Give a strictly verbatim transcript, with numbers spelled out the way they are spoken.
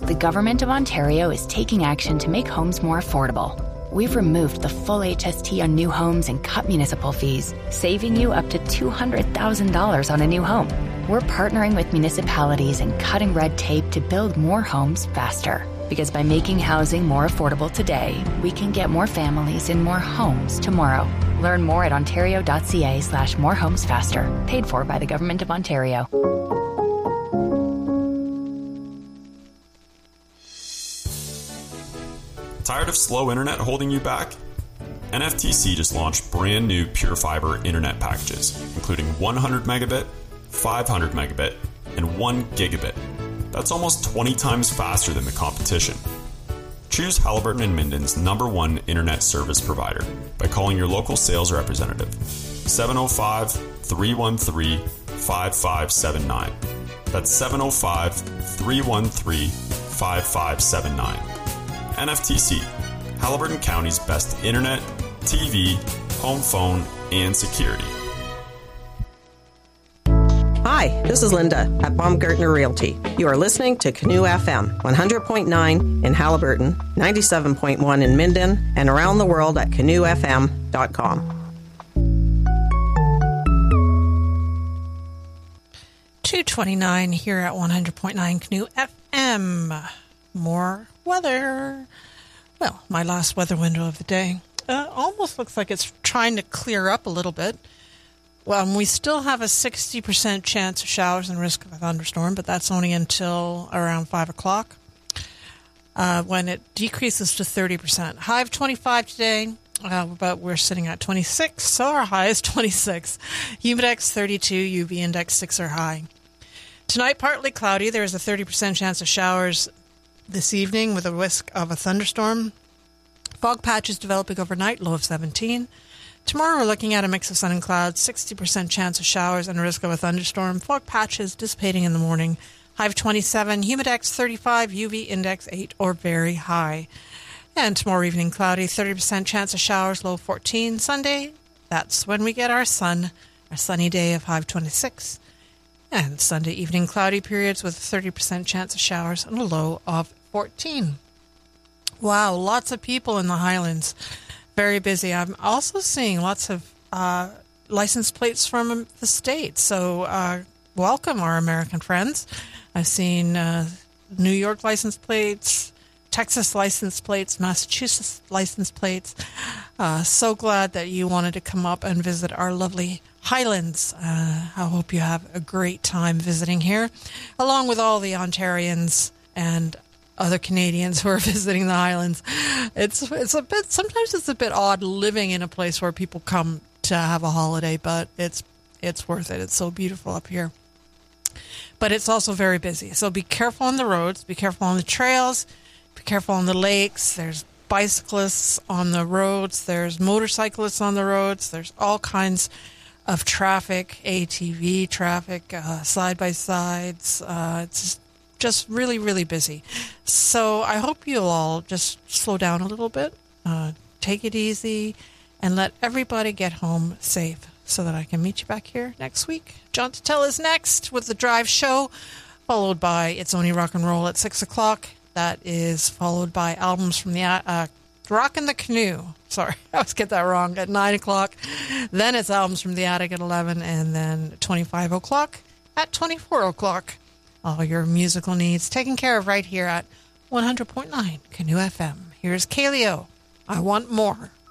The Government of Ontario is taking action to make homes more affordable. We've removed the full H S T on new homes and cut municipal fees, saving you up to two hundred thousand dollars on a new home. We're partnering with municipalities and cutting red tape to build more homes faster. Because by making housing more affordable today, we can get more families in more homes tomorrow. Learn more at ontario.ca slash more homes faster. Paid for by the Government of Ontario. Tired of slow internet holding you back? N F T C just launched brand new Pure Fiber internet packages, including one hundred megabit, five hundred megabit, and one gigabit. That's almost twenty times faster than the competition. Choose Halliburton and Minden's number one internet service provider by calling your local sales representative, seven oh five, three one three, five five seven nine. That's seven oh five, three one three, five five seven nine. N F T C, Halliburton County's best internet, T V, home phone, and security. Hi, this is Linda at Baumgartner Realty. You are listening to Canoe F M, one hundred point nine in Halliburton, ninety-seven point one in Minden, and around the world at canoe f m dot com. two twenty-nine here at one hundred point nine Canoe F M. More weather. Well, my last weather window of the day. Uh, almost looks like it's trying to clear up a little bit. Well, we still have a sixty percent chance of showers and risk of a thunderstorm, but that's only until around five o'clock uh, when it decreases to thirty percent. High of twenty-five today, uh, but we're sitting at twenty-six, so our high is twenty-six. Humidex thirty-two, U V index six or high. Tonight, partly cloudy. There is a thirty percent chance of showers this evening with a risk of a thunderstorm. Fog patches developing overnight, low of seventeen. Tomorrow we're looking at a mix of sun and clouds, sixty percent chance of showers and a risk of a thunderstorm. Fog patches dissipating in the morning. High of twenty-seven, humidex thirty-five, U V index eight or very high. And tomorrow evening cloudy, thirty percent chance of showers, low of fourteen. Sunday, that's when we get our sun, our sunny day of high of twenty-six. And Sunday evening cloudy periods with a thirty percent chance of showers and a low of fourteen. Wow, lots of people in the Highlands. Very busy. I'm also seeing lots of uh, license plates from the States. So uh, welcome, our American friends. I've seen uh, New York license plates, Texas license plates, Massachusetts license plates. Uh, so glad that you wanted to come up and visit our lovely Highlands. Uh, I hope you have a great time visiting here, along with all the Ontarians and other Canadians who are visiting the Highlands. It's it's a bit sometimes it's a bit odd living in a place where people come to have a holiday, but it's it's worth it. It's so beautiful up here. But it's also very busy. So be careful on the roads, be careful on the trails, be careful on the lakes. There's bicyclists on the roads, there's motorcyclists on the roads, there's all kinds of traffic, A T V traffic, uh, side-by-sides. Uh, it's just really, really busy. So I hope you'll all just slow down a little bit, uh, take it easy, and let everybody get home safe so that I can meet you back here next week. John Tutell is next with the Drive Show, followed by It's Only Rock and Roll at six o'clock. That is followed by Albums from the uh, Rockin' the Canoe. Sorry, I always get that wrong. At nine o'clock. Then it's Albums from the Attic at eleven, and then twenty-five o'clock at twenty-four o'clock. All your musical needs taken care of right here at one hundred point nine Canoe F M. Here's Kaleo. I Want More.